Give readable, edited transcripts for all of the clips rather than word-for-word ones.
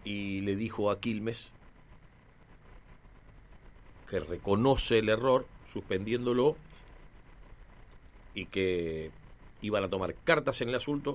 y le dijo a Quilmes que reconoce el error, suspendiéndolo, y que iban a tomar cartas en el asunto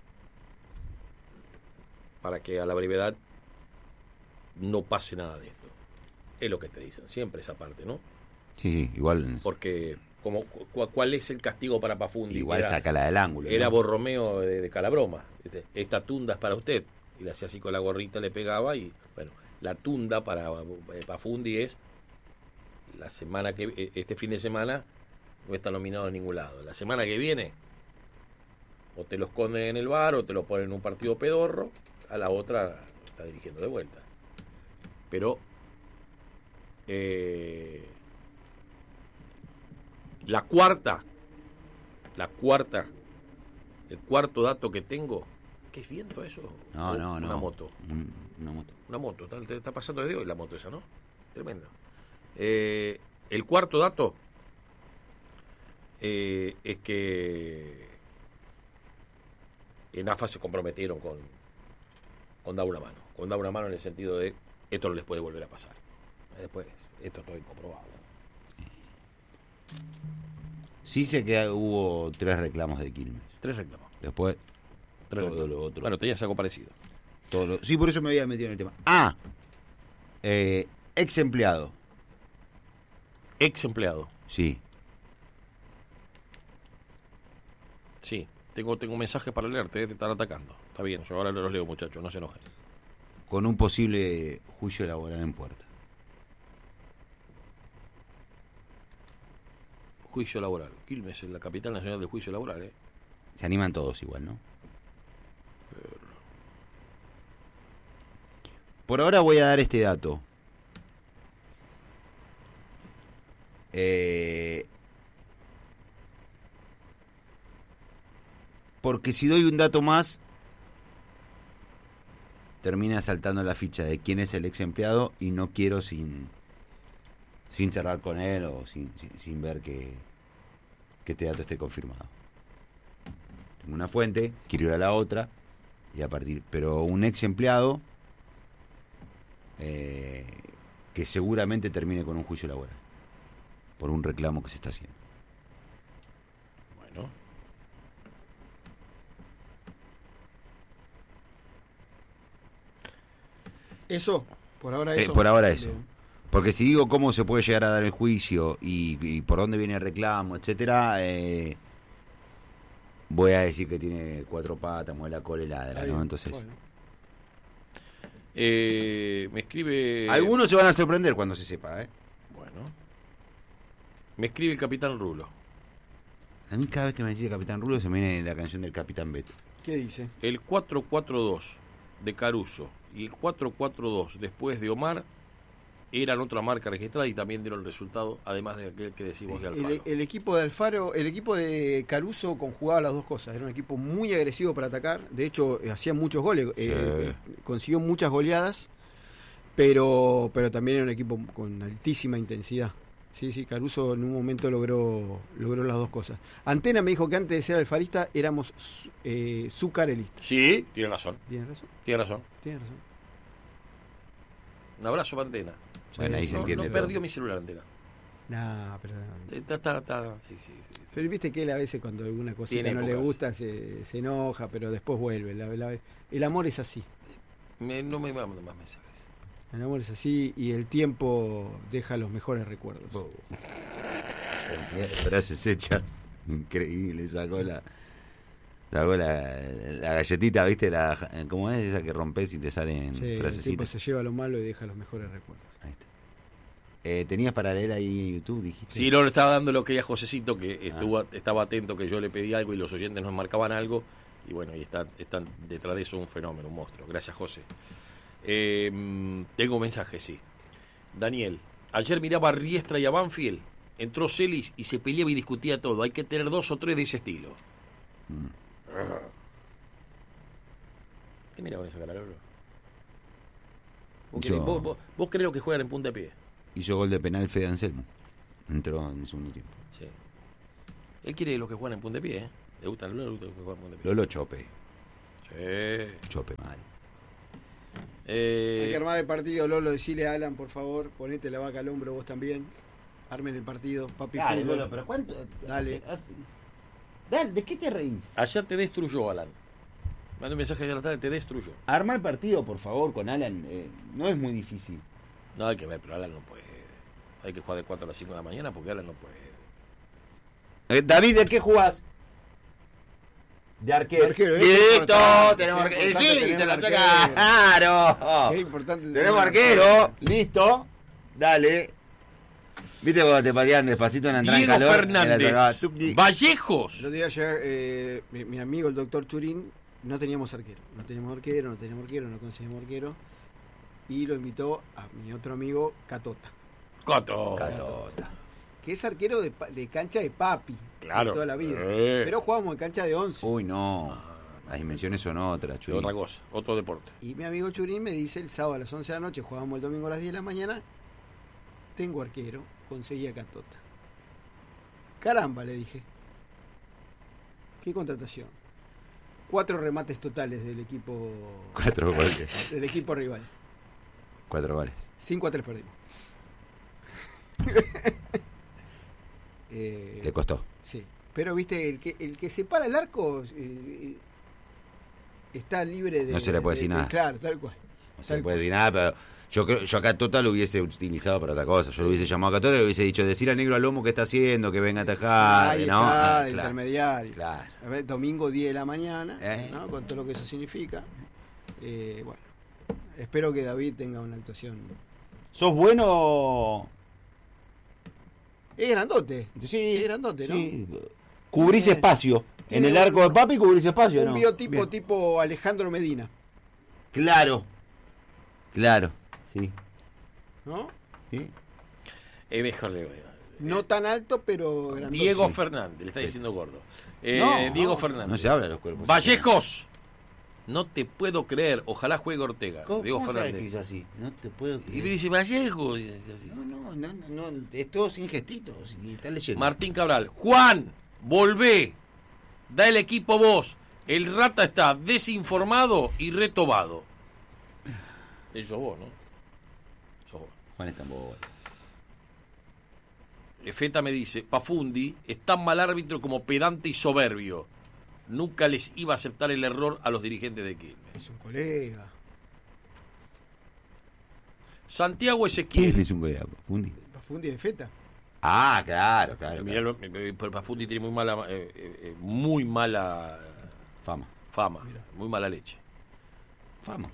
para que a la brevedad no pase nada de esto. Es lo que te dicen, siempre esa parte, ¿no? Sí, igual. Porque, ¿cuál es el castigo para Pafundi? Igual sácala del ángulo. Era ¿no? Borromeo de Calabroma. Esta tunda es para usted. Y le hacía así con la gorrita, le pegaba. Y bueno, la tunda para Pafundi es la semana que este fin de semana no está nominado en ningún lado. La semana que viene o te lo esconden en el bar o te lo ponen en un partido pedorro, a la otra está dirigiendo de vuelta. Pero el cuarto dato que tengo, ¿qué es viento eso? No. Una moto. Una moto. Está pasando desde hoy la moto esa, ¿no? Tremendo. El cuarto dato es que en AFA se comprometieron con dar una mano. Con dar una mano en el sentido de esto no les puede volver a pasar. Después, esto es todo incomprobable. Sí sé que hubo 3 reclamos de Quilmes. 3 reclamos. Después, 3 todo reclamos. lo otro. Bueno, tenías algo parecido. Sí, por eso me había metido en el tema. Ex empleado. Ex empleado. Sí. Sí, tengo mensajes para leerte, te están atacando. Está bien, yo ahora los leo, muchachos, no se enojen. Con un posible juicio laboral en puerta. Juicio laboral. Quilmes es la capital nacional del juicio laboral, ¿eh? Se animan todos igual, ¿no? Por ahora voy a dar este dato. Porque si doy un dato más, termina saltando la ficha de quién es el ex empleado y no quiero sin charlar con él o sin ver que este dato esté confirmado. Tengo una fuente, quiero ir a la otra y a partir. Pero un ex empleado que seguramente termine con un juicio laboral por un reclamo que se está haciendo. Bueno. Eso, por ahora eso. Por ahora eso. Porque si digo cómo se puede llegar a dar el juicio y por dónde viene el reclamo, etcétera, voy a decir que tiene 4 patas, mueve la cola y ladra, ¿no? Entonces, bueno. Me escribe... algunos se van a sorprender cuando se sepa, ¿eh? Bueno. Me escribe el Capitán Rulo. A mí cada vez que me dice Capitán Rulo se me viene la canción del Capitán Beto. ¿Qué dice? El 4-4-2 de Caruso y el 4-4-2 después de Omar eran otra marca registrada y también dieron el resultado, además de aquel que decimos de Alfaro. El equipo de Alfaro, el equipo de Caruso conjugaba las dos cosas. Era un equipo muy agresivo para atacar. De hecho, hacía muchos goles, consiguió muchas goleadas, pero también era un equipo con altísima intensidad. Sí, Caruso en un momento logró las dos cosas. Antena me dijo que antes de ser alfarista éramos zucarelistas. Sí, tiene razón. ¿Tienes razón? Tiene razón. Tienes razón. Un abrazo para Antena. Bueno, ahí se entiende no todo. perdió mi celular, Antena. Nah, pero... Sí. Pero viste que él a veces cuando alguna cosita Tiene no le épocas. gusta se enoja, pero después vuelve. El amor es así. No me mandan más mensajes. El amor es así y el tiempo deja los mejores recuerdos. Frases hechas. Increíble, sacó la galletita, ¿viste? ¿Cómo es esa que rompes y te salen Sí, el tiempo frasecitas? se lleva lo malo y deja los mejores recuerdos. Ahí está. ¿Tenías para leer ahí en YouTube, dijiste? Sí, no le estaba dando lo que ella Josecito, que estaba atento que yo le pedí algo y los oyentes nos marcaban algo. Y bueno, y están detrás de eso un fenómeno, un monstruo. Gracias, José. Tengo un mensaje, sí. Daniel, ayer miraba a Riestra y a Banfield. Entró Celis y se peleaba y discutía todo. Hay que tener 2 o 3 de ese estilo. ¿Qué mira con eso, Caraloro? ¿Vos crees que juegan en punta de pie? Hizo gol de penal Fede Anselmo. Entró en el segundo tiempo. Sí. Él quiere los que juegan en punta de pie, ¿eh? ¿Le gustan los que juegan en punta de pie? Lolo Chope. Sí. Chope mal. Hay que armar el partido, Lolo, decile a Alan, por favor, ponete la vaca al hombro vos también. Armen el partido, papi. Dale, fútbol. Lolo, pero ¿cuánto? Dale. Dale, ¿de qué te reís? Ayer te destruyó, Alan. Manda un mensaje ayer a la tarde, te destruyó. Arma el partido, por favor, con Alan. No es muy difícil. No, hay que ver, pero Alan no puede. Hay que jugar de 4 a las 5 de la mañana porque Alan no puede. David, ¿de qué jugás? De arquero. De arquero, Listo, importante, tenemos es arquero. importante Sí, tener te la un saca. arquero. Claro. Qué importante Tenemos arquero. Listo. Dale. ¿Viste cuando te patean despacito en la entrada en Diego calor? Fernández. Vallejos. Yo día ayer, mi amigo el doctor Churín, no teníamos arquero. No conseguimos arquero. Y lo invitó a mi otro amigo, Catota. Catota. Que es arquero de cancha de papi. Claro. De toda la vida. Pero jugábamos en cancha de 11. Uy, no. Las dimensiones son otras, Es Chuy. otra cosa, otro deporte. Y mi amigo Churín me dice el sábado a las 11 de la noche, jugábamos el domingo a las 10 de la mañana, tengo arquero, conseguí a Catota. Caramba, le dije. ¿Qué contratación? 4 remates totales del equipo 4 goles. del equipo rival. 4 goles. 5-3 perdimos. Le costó. Sí. Pero viste, el que separa el arco está libre de. No se le puede decir nada. Claro, tal cual. No se le puede decir nada, pero yo a Catota lo hubiese utilizado para otra cosa. Yo lo hubiese llamado a Catota y le hubiese dicho, decir al negro al lomo qué está haciendo, que venga a atajar, Ahí ¿no? está, Claro. intermediario. Claro. A ver, domingo 10 de la mañana, ¿no? Con todo lo que eso significa. Bueno, espero que David tenga una actuación. ¿Sos bueno? Es grandote. Sí. Es grandote, ¿no? Sí. Cubrís espacio. En tiene el arco de papi cubrís espacio, Un ¿no? biotipo Bien. tipo Alejandro Medina, Claro. Claro. Sí. ¿no? Sí. Mejor No tan alto, pero grandote. Diego Sí. Fernández, le está diciendo gordo. No, Diego no, Fernández. No se habla de los cuerpos. Vallejos. No te puedo creer. Ojalá juegue Ortega. Diego ¿Cómo sabes Fernández. que hizo así? No te puedo Y me dice Vallejos. y dice así. No, es todo sin gestitos. Y está leyendo. Martín Cabral. Juan, volvé. Da el equipo vos. El Rata está desinformado y retobado. Eso vos, ¿no? Sos vos. Juan está en bola. Feta me dice, Pafundi es tan mal árbitro como pedante y soberbio. Nunca les iba a aceptar el error a los dirigentes de Quilmes. Es un colega. Santiago ¿Quién Ezequiel. es un goleador? Fundi. Pafundi de Feta. Ah, claro. Mirá, pero Pafundi tiene muy mala Fama. fama, muy mala leche. Fama.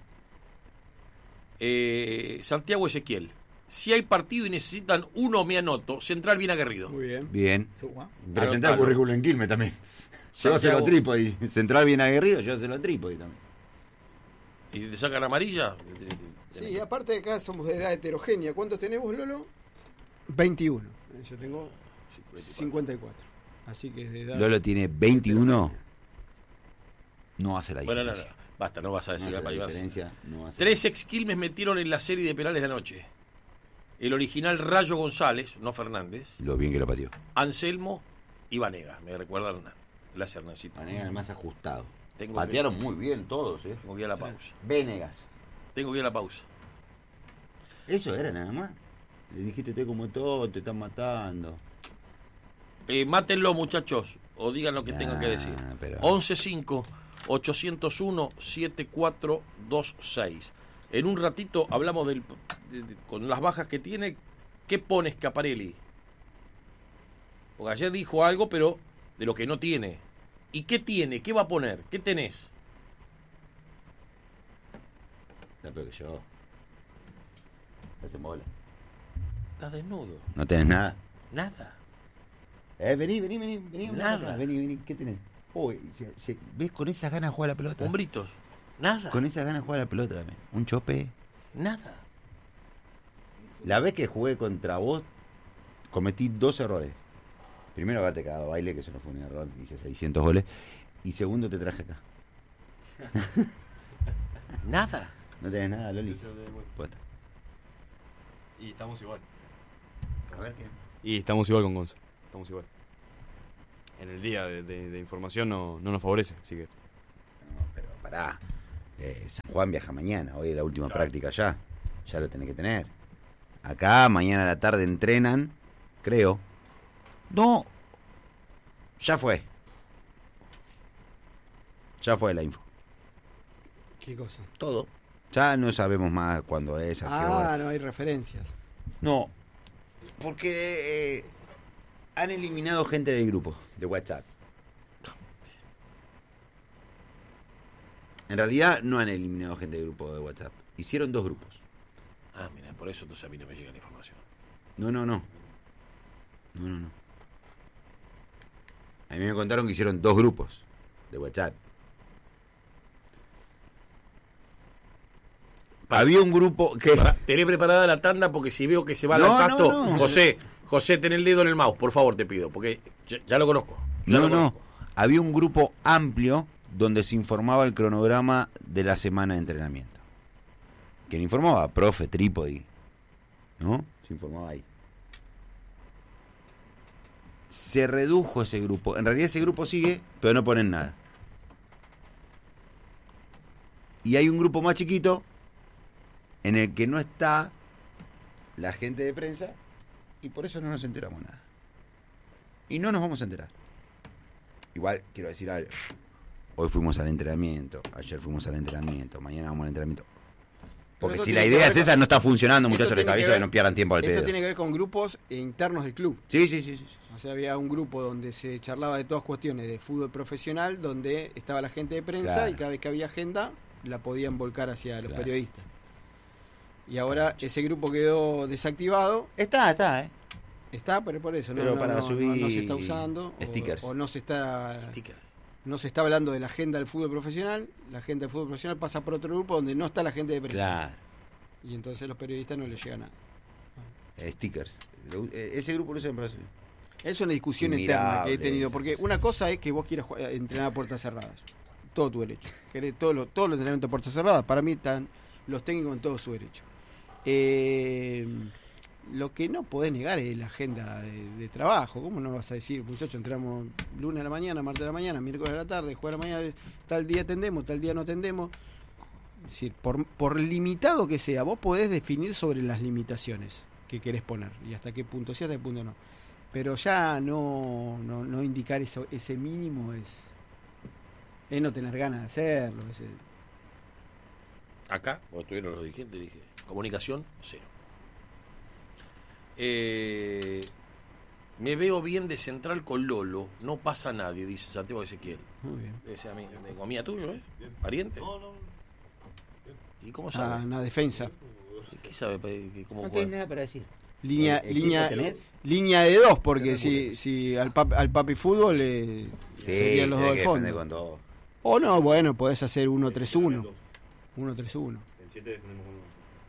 Santiago Ezequiel. Si hay partido y necesitan uno, me anoto. Central bien aguerrido. Muy bien. Bien. Suma. Presenta el Anotalo. currículum en Quilmes también. Llévaselo a Santiago- Trípodi. Central bien aguerrido, llévaselo a Trípodi también. ¿Y te sacan amarilla? Sí, aparte de acá somos de edad heterogénea. ¿Cuántos tenemos, Lolo? 21. Yo tengo 54. Así que de edad. Lolo tiene 21. No hace la Bueno, diferencia. no. Basta, no vas a No decir hace la la payasa. diferencia. No hace 3 ex Quilmes metieron en la serie de penales de anoche. El original Rayo González, no Fernández, lo bien que lo pateó. Anselmo y Vanegas. Me recuerdan a Gracias, Hernancito. Vanegas el más ajustado. Tengo Patearon muy bien todos, Tengo que ir a la pausa. Venegas. Tengo que ir a la pausa. Eso era nada más. Le dijiste, te como todo, te están matando. Mátenlo, muchachos, o digan lo que tengan que decir. Pero... 115-801-7426. En un ratito hablamos con las bajas que tiene. ¿Qué pone Schiaparelli? Porque ayer dijo algo, pero de lo que no tiene. ¿Y qué tiene? ¿Qué va a poner? ¿Qué tenés? Está peor que yo. Estás en bola. Estás desnudo. ¿No tenés nada? Nada. Vení. Nada. Vení. ¿Qué tenés? Uy, ¿ves con esas ganas de jugar a la pelota? Hombritos. Nada. Con esas ganas de jugar a la pelota también. Un chope. Nada. La vez que jugué contra vos, cometí 2 errores. Primero, haberte cagado baile, que eso no fue un error. Hice 600 goles. Y segundo, te traje acá. Nada. ¿No tenés nada, Loli? Eso de vuelta. Puesta. Y estamos igual. A ver qué. Y estamos igual con Gonza. Estamos igual. En el día de información no nos favorece, así que. No, pero pará. San Juan viaja mañana, hoy es la última práctica ya lo tenés que tener. Acá mañana a la tarde entrenan, creo. No, ya fue la info. ¿Qué cosa? Todo. Ya no sabemos más cuándo es, a qué hora. No hay referencias. No, porque han eliminado gente del grupo de WhatsApp. En realidad no han eliminado gente del grupo de WhatsApp. Hicieron 2 grupos. Ah, mira, por eso entonces a mí no me llega la información. No. A mí me contaron que hicieron 2 grupos de WhatsApp. Había un grupo que... Tené preparada la tanda porque si veo que se va al pasto, no. José, ten el dedo en el mouse, por favor, te pido, porque ya lo conozco. No. Había un grupo amplio donde se informaba el cronograma de la semana de entrenamiento. ¿Quién informaba? Profe, Trípodi. ¿No? Se informaba ahí. Se redujo ese grupo. En realidad ese grupo sigue, pero no ponen nada. Y hay un grupo más chiquito en el que no está la gente de prensa y por eso no nos enteramos nada. Y no nos vamos a enterar. Igual quiero decir algo. Hoy fuimos al entrenamiento, ayer fuimos al entrenamiento, mañana vamos al entrenamiento. Porque si la idea es esa, no está funcionando, muchachos, les aviso que no pierdan tiempo al pedo. Esto tiene que ver con grupos internos del club. Sí. O sea, había un grupo donde se charlaba de todas cuestiones de fútbol profesional, donde estaba la gente de prensa, claro, y cada vez que había agenda la podían volcar hacia los periodistas. Y ahora ese grupo quedó desactivado. Está, Está, pero por eso pero para subir no se está usando. Stickers. O no se está... Stickers. No se está hablando de la agenda del fútbol profesional. La agenda del fútbol profesional pasa por otro grupo donde no está la gente de prensa. Claro. Y entonces los periodistas no les llega nada. Stickers. Ese grupo lo usan para subir. Es una discusión interna que he tenido. Porque una cosa es que vos quieras entrenar a puertas cerradas. Todo tu derecho. Querés todos los entrenamientos a puertas cerradas. Para mí están los técnicos en todo su derecho. Lo que no podés negar es la agenda de trabajo. ¿Cómo no vas a decir, muchachos, entramos lunes a la mañana, martes a la mañana, miércoles a la tarde, jueves a la mañana, tal día atendemos, tal día no atendemos? Es decir, por limitado que sea, vos podés definir sobre las limitaciones que querés poner y hasta qué punto sí, hasta qué punto no. Pero ya no indicar ese mínimo es no tener ganas de hacerlo. Acá, cuando estuvieron los dirigentes, dije, comunicación, 0. Me veo bien de central con Lolo, no pasa nadie, dice Santiago Ezequiel. Muy bien. Ese amigo, comía tuyo, ¿Pariente? No. ¿Y cómo sabe? Una defensa. ¿Qué sabe? ¿Cómo No puede? tenés nada para decir. Línea de 2, porque si al papi fútbol serían los dos del fondo. Con todo. O no, bueno, podés hacer 1-3-1. 1-3-1. En 7 defendemos con 1.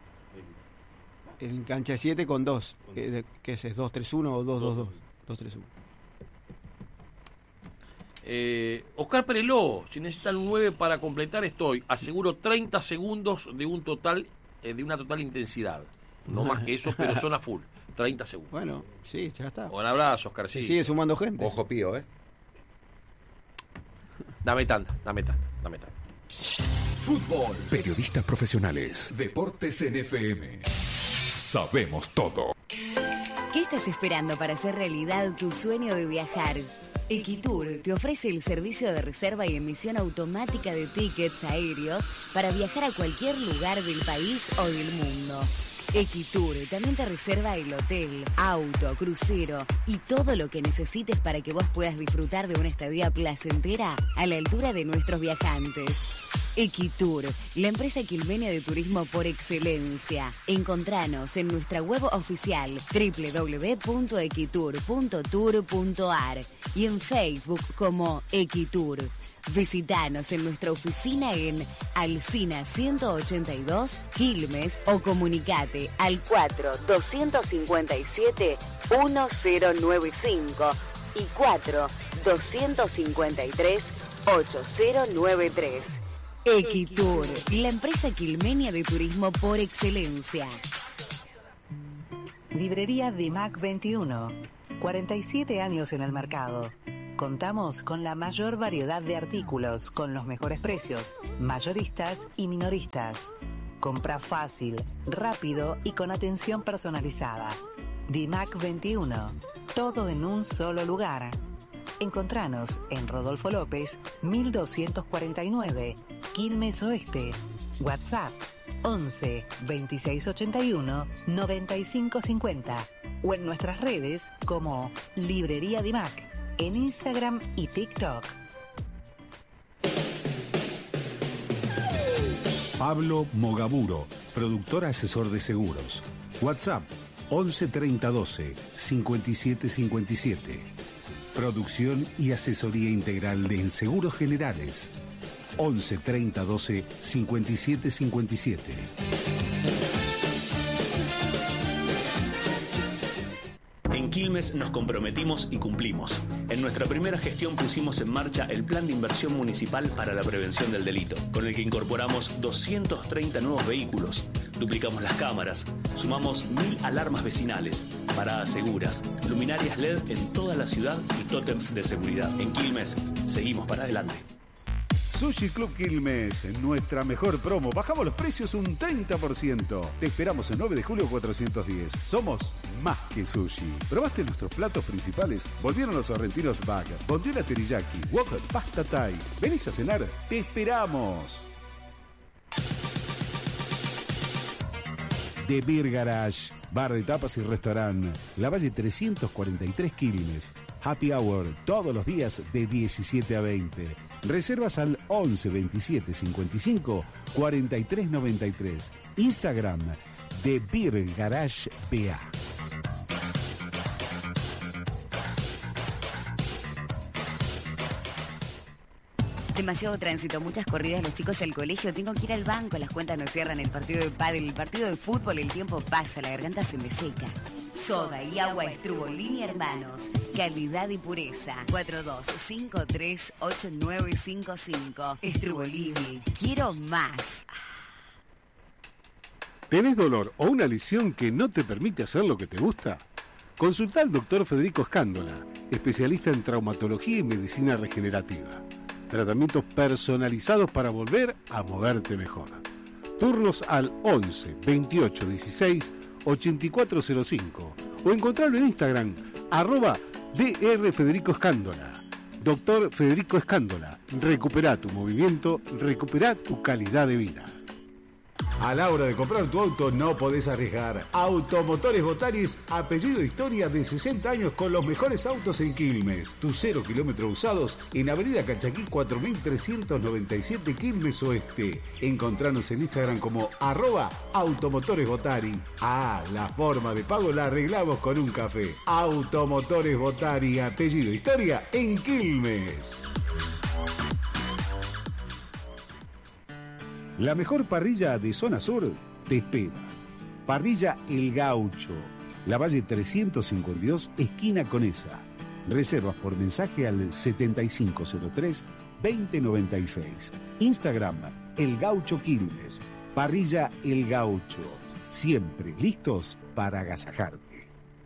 En cancha 7 con 2. ¿Qué es? ¿2-3-1 o 2-2-2? 2-3-1. Oscar Pereló, si necesitan un 9 para completar, estoy. Aseguro 30 segundos de una total intensidad. No más que eso, pero son a full. 30 segundos. Bueno, sí, ya está. Un abrazo, Oscar. Sí. Sigue sumando gente. Ojo pío, Dame tanta. Fútbol. Periodistas profesionales. Deportes NFM. Sabemos todo. ¿Qué estás esperando para hacer realidad tu sueño de viajar? Equitur te ofrece el servicio de reserva y emisión automática de tickets aéreos para viajar a cualquier lugar del país o del mundo. Equitur también te reserva el hotel, auto, crucero y todo lo que necesites para que vos puedas disfrutar de una estadía placentera a la altura de nuestros viajantes. Equitur, la empresa quilmenia de turismo por excelencia. Encontranos en nuestra web oficial www.equitur.tour.ar y en Facebook como Equitur. Visítanos en nuestra oficina en Alsina 182, Quilmes, o comunicate al 4-257-1095 y 4-253-8093. Equitur, la empresa quilmenia de turismo por excelencia. Librería Dimac 21, 47 años en el mercado. Contamos con la mayor variedad de artículos, con los mejores precios, mayoristas y minoristas. Compra fácil, rápido y con atención personalizada. Dimac 21. Todo en un solo lugar. Encontranos en Rodolfo López, 1249, Quilmes Oeste. WhatsApp 11 2681 9550 o en nuestras redes como Librería Dimac en Instagram y TikTok. Pablo Mogaburo, productor asesor de seguros. WhatsApp 11 30 12 57 57. Producción y asesoría integral de en seguros generales. 11 30 12 57 57. En Quilmes nos comprometimos y cumplimos. En nuestra primera gestión pusimos en marcha el Plan de Inversión Municipal para la Prevención del Delito, con el que incorporamos 230 nuevos vehículos, duplicamos las cámaras, sumamos 1000 alarmas vecinales, paradas seguras, luminarias LED en toda la ciudad y tótems de seguridad. En Quilmes, seguimos para adelante. Sushi Club Quilmes, nuestra mejor promo. Bajamos los precios un 30%. Te esperamos el 9 de julio 410. Somos más que sushi. ¿Probaste nuestros platos principales? Volvieron los sorrentinos bag, bondiola teriyaki, wok, pasta thai. ¿Venís a cenar? ¡Te esperamos! The Beer Garage, bar de tapas y restaurante. La Valle 343 Quilmes. Happy Hour todos los días de 17 a 20. Reservas al 11 27 55 43 93. Instagram The Beer Garage BA. Demasiado tránsito, muchas corridas, los chicos al colegio, tengo que ir al banco, las cuentas no cierran, el partido de pádel, el partido de fútbol, el tiempo pasa, la garganta se me seca. Soda y agua Estrubolini Hermanos. Calidad y pureza. 42538955. Estrubolini. Quiero más. ¿Tenés dolor o una lesión que no te permite hacer lo que te gusta? Consulta al doctor Federico Escándola, especialista en traumatología y medicina regenerativa. Tratamientos personalizados para volver a moverte mejor. Turnos al 11 28 16 8405 o encontrarlo en Instagram @Dr. Federico Escándola. Doctor Federico Escándola, recupera tu movimiento, recupera tu calidad de vida. A la hora de comprar tu auto no podés arriesgar. Automotores Botaris, apellido historia de 60 años con los mejores autos en Quilmes. Tus 0 kilómetros usados en Avenida Calchaquí 4397 Quilmes Oeste. Encontranos en Instagram como @Automotores Botari. La forma de pago la arreglamos con un café. Automotores Botari, apellido historia en Quilmes. La mejor parrilla de zona sur te espera. Parrilla El Gaucho, La Valle 352, esquina Conesa. Reservas por mensaje al 7503-2096. Instagram, El Gaucho Quilmes. Parrilla El Gaucho. Siempre listos para agasajarte.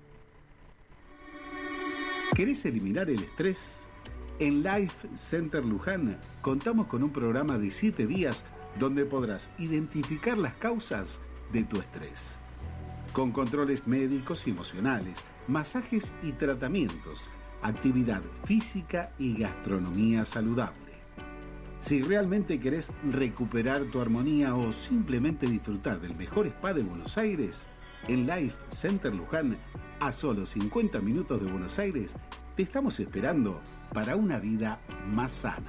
¿Querés eliminar el estrés? En Life Center Luján contamos con un programa de 7 días donde podrás identificar las causas de tu estrés. Con controles médicos y emocionales, masajes y tratamientos, actividad física y gastronomía saludable. Si realmente querés recuperar tu armonía o simplemente disfrutar del mejor spa de Buenos Aires, en Life Center Luján, a solo 50 minutos de Buenos Aires, te estamos esperando para una vida más sana.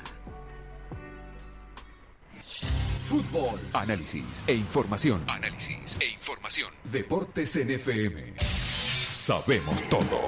Fútbol, análisis e información. Deportes en FM. Sabemos todo.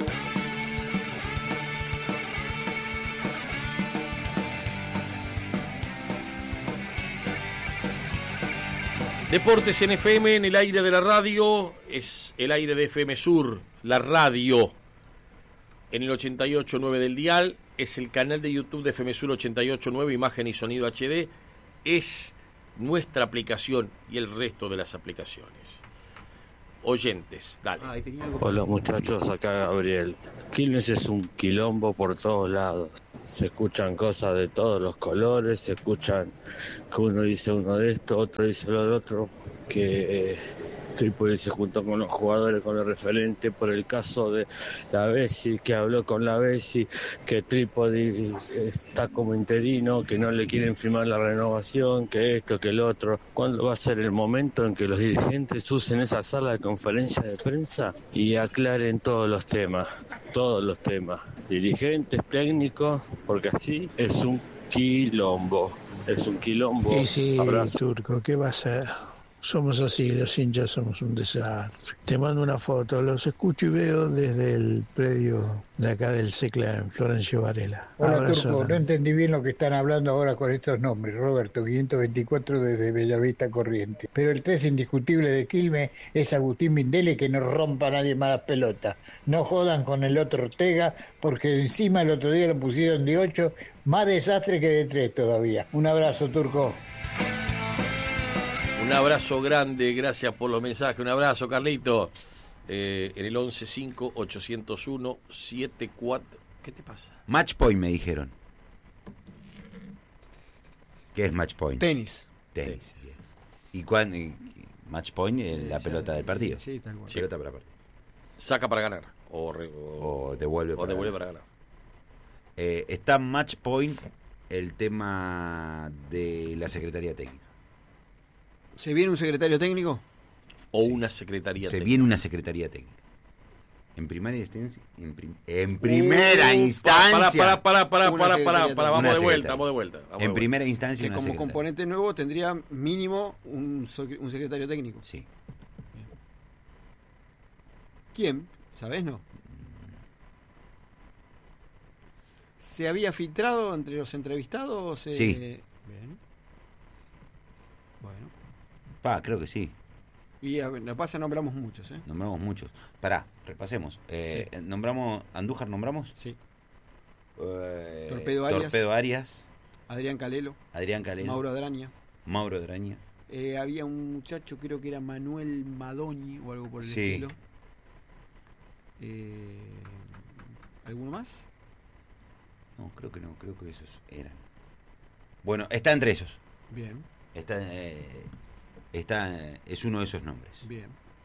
Deportes en FM, en el aire de la radio, es el aire de FM Sur, la radio. En el 88.9 del dial, es el canal de YouTube de FM Sur 88.9, imagen y sonido HD. Es nuestra aplicación y el resto de las aplicaciones. oyentes. Dale. Hola muchachos, acá Gabriel. Quilmes es un quilombo por todos lados. Se escuchan cosas de todos los colores, se escuchan que uno dice uno de esto, otro dice lo de otro, que Trípoli se juntó con los jugadores, con el referente por el caso de la Bessi, que habló con la Bessi, que Trípoli está como interino, que no le quieren firmar la renovación, que esto, que el otro. ¿Cuándo va a ser el momento en que los dirigentes usen esa sala de conferencia de prensa y aclaren todos los temas? Todos los temas. Dirigentes, técnicos, porque así es un quilombo. Es un quilombo. Sí, sí, Abrazo. Turco, ¿qué va a ser? Somos así, los hinchas somos un desastre. Te mando una foto, los escucho y veo desde el predio de acá del CECLA en Florencio Varela. Hola Abrazo Turco, no grande. entendí bien lo que están hablando ahora con estos nombres. Roberto, 524 desde Bellavista Corriente. Pero el 3 indiscutible de Quilmes es Agustín Mindele, que no rompa a nadie más las pelotas. No jodan con el otro Ortega, porque encima el otro día lo pusieron de 8, más desastre que de 3 todavía. Un abrazo, Turco. Un abrazo grande, gracias por los mensajes. Un abrazo, Carlito. En el 11580174. ¿Qué te pasa? Match point me dijeron. ¿Qué es match point? Tenis. Tenis. Bien. ¿Y cuándo? Match point es la pelota del partido. Sí, tal cual. Pelota para partido. Saca para ganar. O devuelve para ganar. Está match point el tema de la Secretaría Técnica. ¿Se viene un secretario técnico? O una secretaría Se técnica. viene una Secretaría Técnica. En primera instancia. En primera instancia. Para. Una secretaría Vamos Una de vuelta, secretaría. vamos de vuelta. En primera instancia, Que una como secretaría. componente nuevo tendría mínimo un secretario técnico. Sí. ¿Quién? ¿Sabés, no? ¿Se había filtrado entre los entrevistados? Sí. Bien. Bueno. Creo que sí. Y a ver, lo que pasa, nombramos muchos, ¿eh? Nombramos muchos. Pará, repasemos. Nombramos. ¿Andújar nombramos? Sí. Torpedo Arias. Adrián Calelo. Mauro Adraña. Había un muchacho, creo que era Manuel Madoni o algo por el estilo. ¿Alguno más? No, creo que esos eran. Bueno, está entre esos. Bien. Es uno de esos nombres. Bien.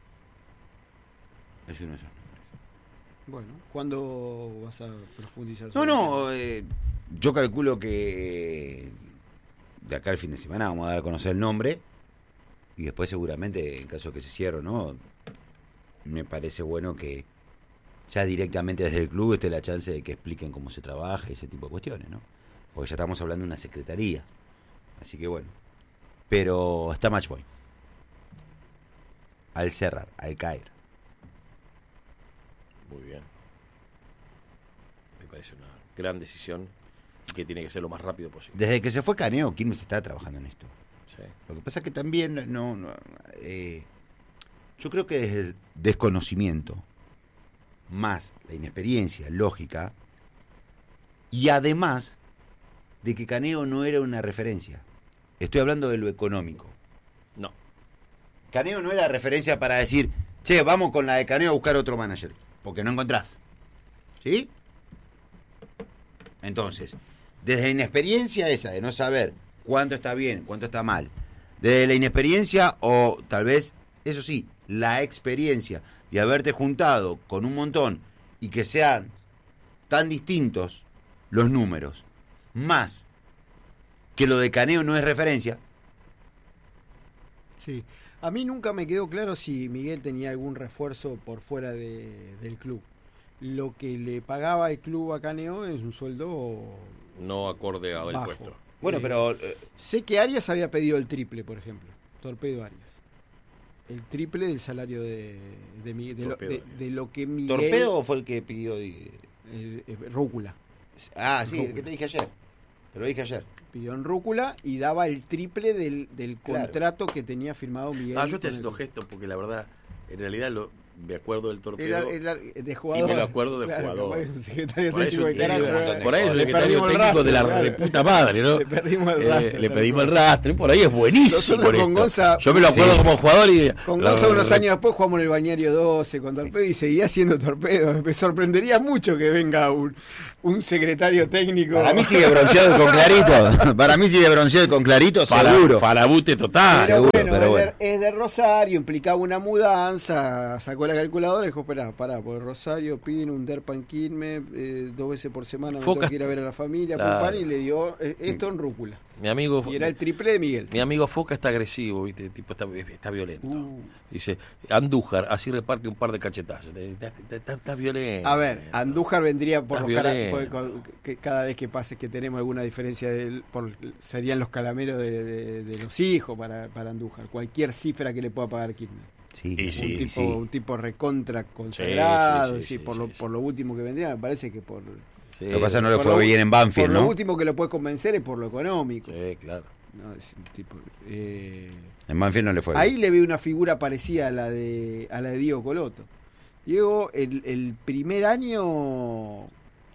Es uno de esos nombres. Bueno, ¿cuándo vas a profundizar? Yo calculo que de acá al fin de semana vamos a dar a conocer el nombre y después seguramente, en caso de que se cierre o no, me parece bueno que ya directamente desde el club esté la chance de que expliquen cómo se trabaja y ese tipo de cuestiones, ¿no? Porque ya estamos hablando de una secretaría. Así que bueno. Pero está match point. Al cerrar, al caer. Muy bien. Me parece una gran decisión y que tiene que ser lo más rápido posible. Desde que se fue Caneo, Quilmes está trabajando en esto. Sí. Lo que pasa es que también yo creo que desde el desconocimiento, más la inexperiencia lógica, y además de que Caneo no era una referencia. Estoy hablando de lo económico. No. Caneo no era referencia para decir, che, vamos con la de Caneo a buscar otro manager, porque no encontrás. ¿Sí? Entonces, desde la inexperiencia esa de no saber cuánto está bien, cuánto está mal, desde la inexperiencia o tal vez, eso sí, la experiencia de haberte juntado con un montón y que sean tan distintos los números, más que lo de Caneo no es referencia. Sí. A mí nunca me quedó claro si Miguel tenía algún refuerzo por fuera del club. Lo que le pagaba el club a Caneo es un sueldo no acorde al bajo. puesto. Bueno, pero sé que Arias había pedido el triple, por ejemplo. Torpedo Arias. El triple del salario de Miguel, de lo que Miguel... ¿Torpedo fue el que pidió? Rúcula. Ah, sí, Rúcula. el que te dije ayer. Te lo dije ayer. Pidió en Rúcula y daba el triple del contrato que tenía firmado Miguel. Yo estoy haciendo gestos porque la verdad, en realidad me acuerdo del torpedo. Era de jugador. Y me lo acuerdo de Claro, jugador. capaz un secretario Por ahí técnico de carácter. por ahí es el Le secretario perdimos el técnico rastro, de la claro. reputa madre, ¿no? Le perdimos el rastro. Le pedimos el rastro, por ahí es buenísimo. Nosotros con Gonza- Yo me lo acuerdo Sí. como jugador y... Con Gonza unos años después jugamos en el Balneario 12 con torpedo y seguía siendo torpedo. Me sorprendería mucho que venga un secretario técnico. Para mí sigue bronceado y con clarito. Para mí sigue bronceado y con clarito, seguro. Farabute total. Pero Seguro, bueno, pero bueno. Es de Rosario, implicaba una mudanza, sacó la calculadora y dijo, pará, por Rosario piden un derpa en Quilmes, 2 veces por semana me Foca- tengo que ir a ver a la familia, Claro. pum, pam, y le dio esto en rúcula. Mi amigo... Y era el triple de Miguel. Mi amigo Foca está agresivo, ¿viste? Tipo está violento. Dice, Andújar, así reparte un par de cachetazos. Está violento. A ver, Andújar vendría por Estás los violento. que cada vez que pase que tenemos alguna diferencia serían los calameros de los hijos para Andújar. Cualquier cifra que le pueda pagar Quilmes. Sí, Un tipo recontra consagrado, Sí, por lo último que vendría, me parece que por... Sí. Lo que pasa es que no le por fue bien en Banfield, por ¿no? lo último que lo puede convencer es por lo económico. Sí, claro. No, es un tipo, En Banfield no le fue ahí bien. le veo una figura parecida a la de Diego Coloto. Diego, el primer año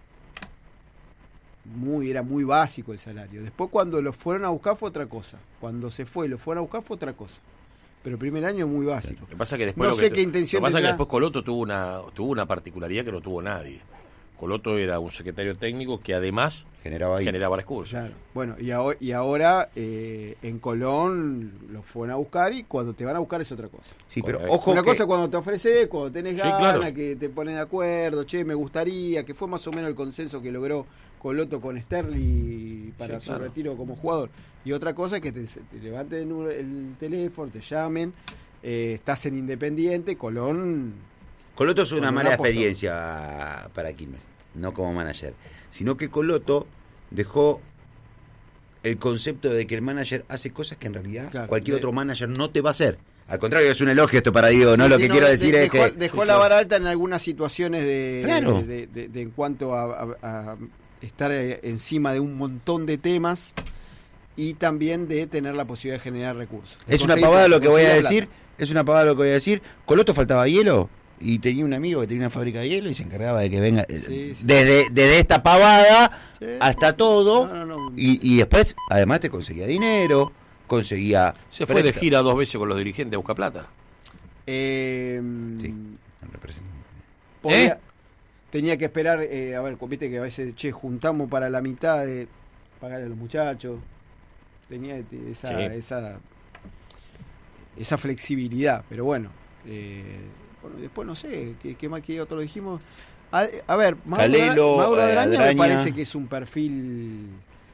era muy básico el salario. Después cuando lo fueron a buscar fue otra cosa. Cuando se fue y lo fueron a buscar fue otra cosa. Pero el primer año muy básico. Lo que pasa es que después No sé qué intención Lo que pasa es que tendrá. después Coloto tuvo una particularidad que no tuvo nadie. Coloto era un secretario técnico que además generaba recursos. Claro. Bueno, y ahora en Colón lo fueron a buscar y cuando te van a buscar es otra cosa. Sí, pero Correcto. ojo Una que... cosa es cuando te ofreces, cuando tenés Sí, ganas, claro. que te pones de acuerdo, che, me gustaría, que fue más o menos el consenso que logró Coloto con Sterling para Sí, su claro. retiro como jugador. Y otra cosa es que te levanten el teléfono, te llamen, estás en Independiente, Colón... Coloto es una Colón mala apostó. experiencia para Quilmes, no como manager, sino que Coloto dejó el concepto de que el manager hace cosas que en realidad Claro, cualquier otro manager no te va a hacer. Al contrario, es un elogio esto para Diego, ¿no? Sí, Lo sí, que quiero decir es que... dejó la vara alta en algunas situaciones Claro. de en cuanto a estar encima de un montón de temas y también de tener la posibilidad de generar recursos. De Es una conseguir pavada plata, lo que voy a conseguir decir, plata. es una pavada lo que voy a decir. Coloto faltaba hielo y tenía un amigo que tenía una fábrica de hielo y se encargaba de que venga Sí, sí. desde esta pavada Sí. hasta todo No. y después además te conseguía dinero, conseguía... Se fue de préstamo. gira 2 veces con los dirigentes a buscar plata. Sí, el representante. Tenía que esperar, a ver, viste que a veces, juntamos para la mitad de pagar a los muchachos. Tenía esa flexibilidad, pero bueno. Después no sé, ¿qué más que otro dijimos? A ver, Calelo, Mauro Adraña me Adraña. parece que es un perfil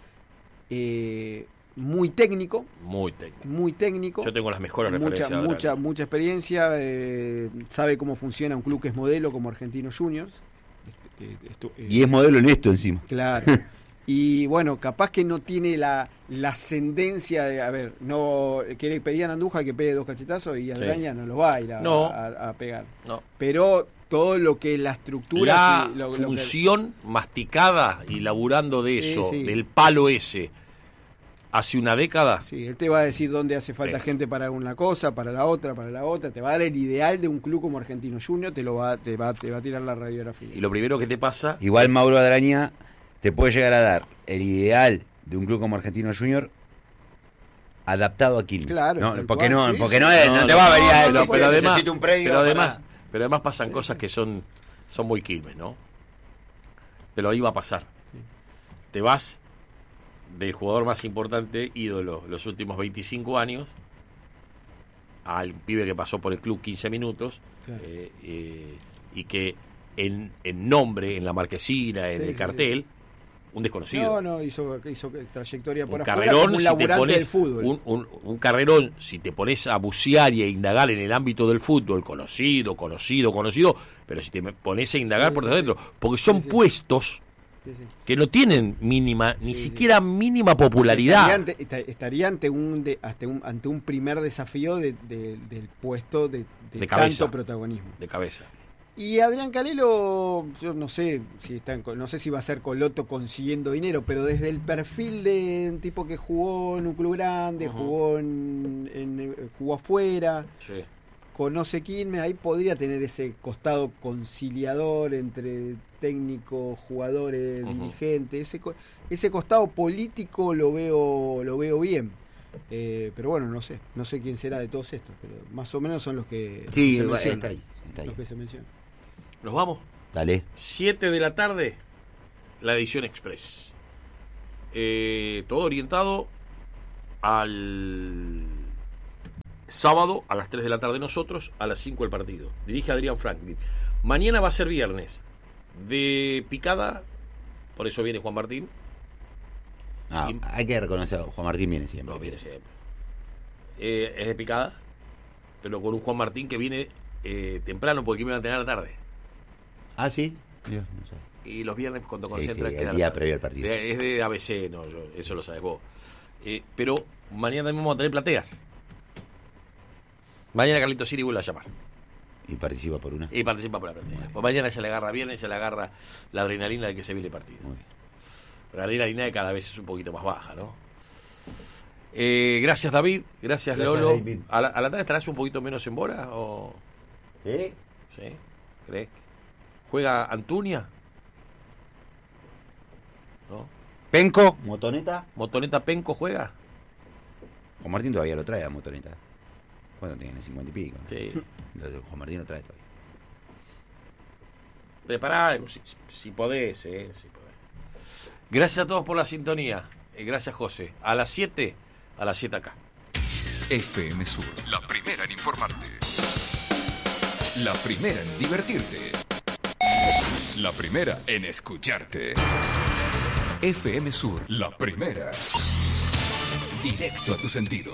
muy técnico. Muy técnico. Yo tengo las mejores referencias de Adraña. mucha experiencia, sabe cómo funciona un club que es modelo como Argentinos Juniors. Y es modelo en esto encima. Claro. Y bueno, capaz que no tiene la ascendencia de, a ver, no que pedían a Andújar que pegue 2 cachetazos y Adraña no lo va a ir a pegar. No. Pero todo lo que la estructura... La lo que- función masticada y laburando de Sí, eso, sí. del palo ese, hace una década. Sí, él te va a decir dónde hace falta gente para una cosa, para la otra, te va a dar el ideal de un club como Argentino Junior, te va a tirar la radiografía. Y lo primero que te pasa... Igual Mauro Adraña te puede llegar a dar el ideal de un club como Argentino Junior adaptado a Quilmes. Claro, ¿no? tal Porque cual, no, sí, porque sí. no te va a venir a decir, pero además, necesito un predio pero además pasan cosas que son muy Quilmes, ¿no? Pero ahí va a pasar. Te vas del jugador más importante, ídolo, los últimos 25 años, al pibe que pasó por el club 15 minutos, Claro. y que en nombre, en la marquesina, en Sí, el sí, cartel, un desconocido. No, hizo trayectoria por Un afuera carrerón, como un si te laburante pones del fútbol. un carrerón, si te pones a bucear y a indagar en el ámbito del fútbol, conocido, pero si te pones a indagar por adentro, porque son puestos que no tienen mínima, ni siquiera mínima popularidad. Estaría ante un primer desafío del puesto de cabeza. tanto protagonismo. De cabeza. Y Adrián Calelo, yo no sé si va a ser Coloto consiguiendo dinero, pero desde el perfil de un tipo que jugó en un club grande, jugó afuera, conoce Quilmes, ahí podría tener ese costado conciliador entre técnicos, jugadores, dirigentes, ese costado político lo veo bien. Pero bueno, no sé quién será de todos estos, pero más o menos son los que sí, se mencionan. está ahí. Los que se mencionan. ¿Nos vamos? Dale. 7 de la tarde, la edición Express. Todo orientado al sábado a las 3 de la tarde nosotros, a las 5 el partido. Dirige Adrián Franklin. Mañana va a ser viernes. De picada, por eso viene Juan Martín. Hay que reconocer, Juan Martín viene siempre. No, viene siempre. Es de picada, pero con un Juan Martín que viene temprano, porque me van a tener a la tarde. Ah, sí. Dios, no sé. Y los viernes cuando concentra el día previo al partido. Es de ABC, no, eso lo sabes vos. Pero mañana también vamos a tener plateas. Mañana Carlito Siri vuelve a llamar. Y participa por una. Y participa por la platea. Pues mañana ya le agarra viernes, ya le agarra la adrenalina de que se viene el partido. Muy bien. La adrenalina de cada vez es un poquito más baja, ¿no? Gracias, David. Gracias, Lolo. David. ¿A la tarde estarás un poquito menos en bola? ¿O? ¿Sí? ¿Sí? ¿Crees? ¿Juega Antuña? ¿No? Penco, Motoneta. ¿Motoneta Penco juega? Juan Martín todavía lo trae a Motoneta. ¿Cuánto tiene? 50 y pico. Sí. Juan Martín lo trae todavía. Prepará algo, si podés, si podés. Gracias a todos por la sintonía. Gracias, José. A las 7 acá. FM Sur, la primera en informarte. La primera en divertirte. La primera en escucharte. FM Sur, la primera. Directo a tu sentido.